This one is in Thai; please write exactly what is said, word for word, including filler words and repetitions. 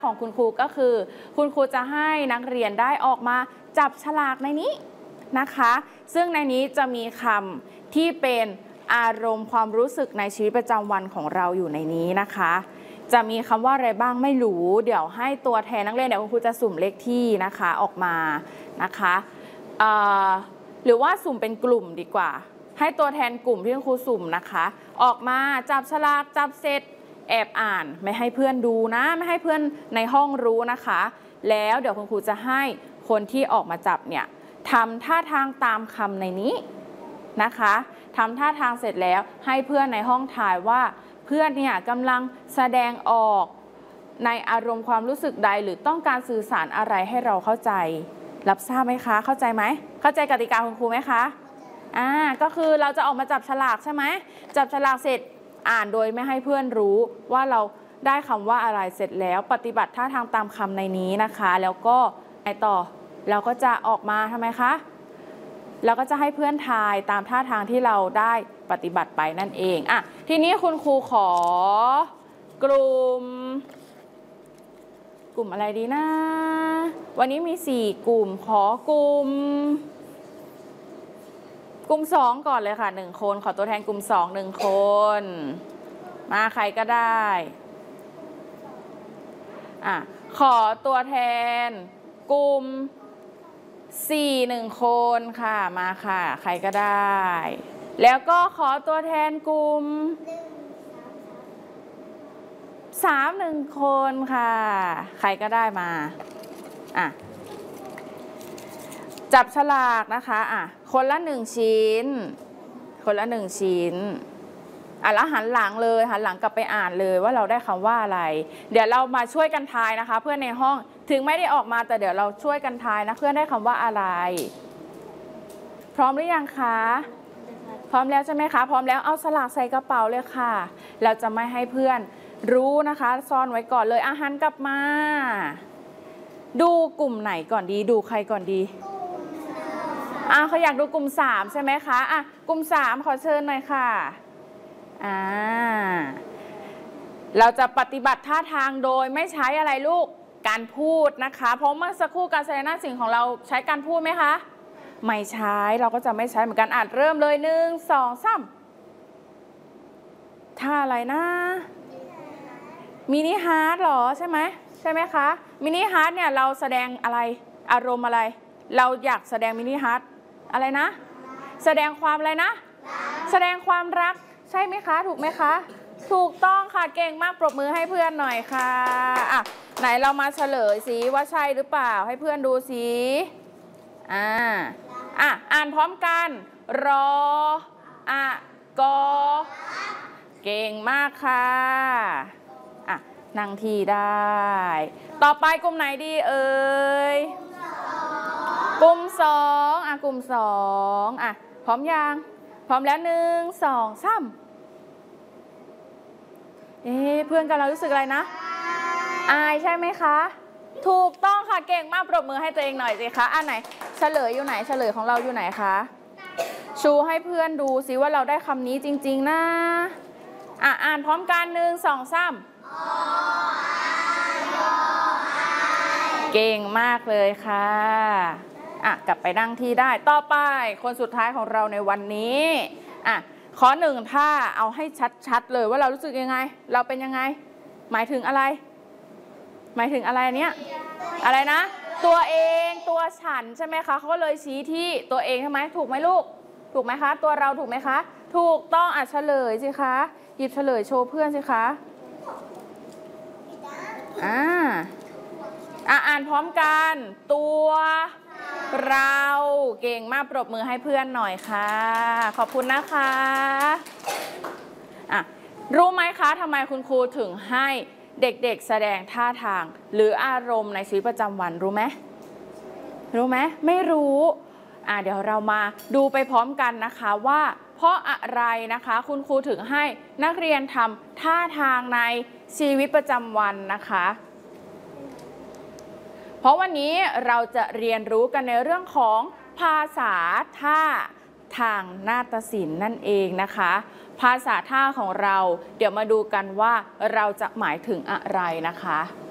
ของคุณครูก็คือคุณครูจะให้นักเรียนได้ออกมาจับฉลากในนี้นะคะซึ่งในนี้จะมีคำที่เป็นอารมณ์ความรู้สึกในชีวิตประจำวันของเราอยู่ในนี้นะคะจะมีคำว่าอะไรบ้างไม่รู้เดี๋ยวให้ตัวแทนนักเรียนเดี๋ยวคุณครูจะสุ่มเลขที่นะคะออกมานะคะหรือว่าสุ่มเป็นกลุ่มดีกว่าให้ตัวแทนกลุ่มที่คุณครูสุ่มนะคะออกมาจับฉลากจับเสร็จแอบอ่านไม่ให้เพื่อนดูนะไม่ให้เพื่อนในห้องรู้นะคะแล้วเดี๋ยวคุณครูจะให้คนที่ออกมาจับเนี่ยทำท่าทางตามคำในนี้นะคะทำท่าทางเสร็จแล้วให้เพื่อนในห้องถ่ายว่าเพื่อนเนี่ยกำลังแสดงออกในอารมณ์ความรู้สึกใดหรือต้องการสื่อสารอะไรให้เราเข้าใจรับทราบไหมคะเข้าใจไหมเข้าใจกติกาคุณครูไหมคะอ่าก็คือเราจะออกมาจับฉลากใช่ไหมจับฉลากเสร็จอ่านโดยไม่ให้เพื่อนรู้ว่าเราได้คำว่าอะไรเสร็จแล้วปฏิบัติท่าทางตามคำในนี้นะคะแล้วก็ไอต่อเราก็จะออกมาทำไมคะเราก็จะให้เพื่อนทายตามท่าทางที่เราได้ปฏิบัติไปนั่นเองอ่ะทีนี้คุณครูขอกลุ่มกลุ่มอะไรดีนะวันนี้มีสี่กลุ่มขอกลุ่มกลุ่มสองก่อนเลยค่ะหนึ่งคนขอตัวแทนกลุ่มสองหนึ่งคนมาใครก็ได้อ่ะขอตัวแทนกลุ่มสี่หนึ่งคนค่ะมาค่ะใครก็ได้แล้วก็ขอตัวแทนกลุ่มสามหนึ่งคนค่ะใครก็ได้มาอ่ะจับฉลากนะคะอ่ะคนละหนึ่งชิ้นคนละหนึ่งชิ้นอ่ะแล้วหันหลังเลยหันหลังกลับไปอ่านเลยว่าเราได้คำว่าอะไรเดี๋ยวเรามาช่วยกันทายนะคะเพื่อนในห้องถึงไม่ได้ออกมาแต่เดี๋ยวเราช่วยกันทายนะเพื่อนได้คำว่าอะไรพร้อมหรือยังคะพร้อมแล้วใช่ไหมคะพร้อมแล้วเอาสลากใส่กระเป๋าเลยค่ะเราจะไม่ให้เพื่อนรู้นะคะซ่อนไว้ก่อนเลยอาหารกลับมาดูกลุ่มไหนก่อนดีดูใครก่อนดีอ่ะเขาอยากดูกลุ่มสามใช่ไหมคะอ่ะกลุ่มสามขอเชิญหน่อยค่ะอ่าเราจะปฏิบัติท่าทางโดยไม่ใช้อะไรลูกการพูดนะคะเพราะเมื่อสักครู่การแสดงหน้าสิ่งของเราใช้การพูดไหมคะไม่ใช้เราก็จะไม่ใช้เหมือนกันอ่านเริ่มเลยหนึ่งสองสามท่าอะไรนะมินิฮาร์ทหรอใช่ไหมใช่ไหมคะมินิฮาร์ทเนี่ยเราแสดงอะไรอารมณ์อะไรเราอยากแสดงมินิฮาร์ทอะไรนะแสดงความอะไรนะแสดงความรักใช่ไหมคะถูกไหมคะถูกต้องค่ะเก่งมากปรบมือให้เพื่อนหน่อยค่ะอ่ะไหนเรามาเฉลยสิว่าใช่หรือเปล่าให้เพื่อนดูสิอ่าอ่ะอ่านพร้อมกันรออะกอเก่งมากค่ะอ่ะนั่งที่ได้ต่อไปกลุ่มไหนดีเอ่ยกลุ่มสองอ่ะกลุ่มสองอ่ะพร้อมยังพร้อมแล้วหนึ่งสองสามเอ๊ะเพื่อนกำลังรู้สึกอะไรนะอายใช่ไหมคะถูกต้องค่ะเก่งมากปรบมือให้ตัวเองหน่อยสิคะอันไหนเฉลยอยู่ไหนเฉลยของเราอยู่ไหนคะชูให้เพื่อนดูสิว่าเราได้คำนี้จริงๆนะอ่ะอ่านพร้อมกันหนึ่งสองสามเก่งมากเลยค่ะอ่ะกลับไปนั่งที่ได้ต่อไปคนสุดท้ายของเราในวันนี้อ่ะขอหนึ่งท่าเอาให้ชัดๆเลยว่าเรารู้สึกยังไงเราเป็นยังไงหมายถึงอะไรหมายถึงอะไรเนี้ยอะไรนะตัวเองตัวฉันใช่ไหมคะเขาก็เลยชี้ที่ตัวเองใช่ไหมถูกไหมลูกถูกไหมคะตัวเราถูกไหมคะถูกต้องอ่ะเฉลยสิคะหยิบเฉลยโชว์เพื่อนสิคะอ่าอ่ะอ่านพร้อมกันตัวเราเก่งมากปรบมือให้เพื่อนหน่อยค่ะขอบคุณนะคะอ่ะรู้ไหมคะทำไมคุณครูถึงให้เด็กๆแสดงท่าทางหรืออารมณ์ในชีวิตประจำวันรู้ไหมรู้ไหมไม่รู้อ่ะเดี๋ยวเรามาดูไปพร้อมกันนะคะว่าเพราะอะไรนะคะคุณครูถึงให้นักเรียนทำท่าทางในชีวิตประจำวันนะคะเพราะวันนี้เราจะเรียนรู้กันในเรื่องของภาษาท่าทางนาฏศิลป์นั่นเองนะคะภาษาท่าของเราเดี๋ยวมาดูกันว่าเราจะหมายถึงอะไรนะคะ